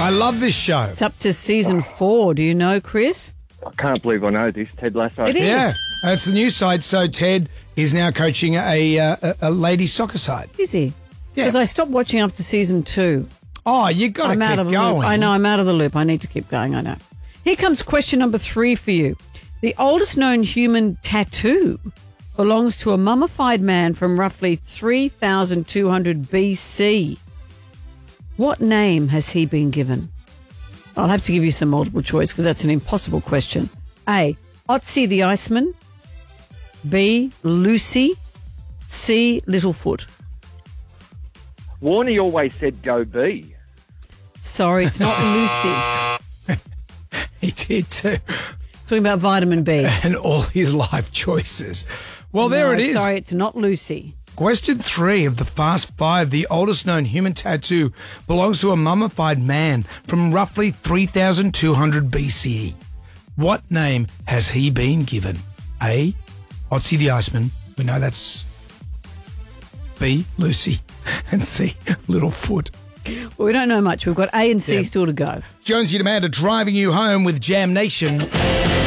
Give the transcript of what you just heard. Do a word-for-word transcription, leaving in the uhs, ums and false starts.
I love this show. It's up to season four. Do you know, Chris? I can't believe I know this. Ted Lasso. It is. Yeah, it's the new side. So Ted is now coaching a uh, a, a ladies soccer side. Is he? Yeah. Because I stopped watching after season two. Oh, you got to I'm out keep of the going. loop. I know, I'm out of the loop. I need to keep going, I know. Here comes question number three for you. The oldest known human tattoo belongs to a mummified man from roughly three thousand two hundred B C. What name has he been given? I'll have to give you some multiple choice because that's an impossible question. A. Otzi the Iceman. B. Lucy. C. Littlefoot. Warney always said go B. Sorry, it's not Lucy. He did too. Talking about vitamin B. And all his life choices. Well, there No, it is. Sorry, it's not Lucy. Question three of the Fast Five. The oldest known human tattoo belongs to a mummified man from roughly three thousand two hundred B C E. What name has he been given? A. Otzi the Iceman. We know that's B. Lucy. And C. Littlefoot. Well, we don't know much. We've got A and C Yeah. still to go. Jonesy and Amanda driving you home with Jam Nation.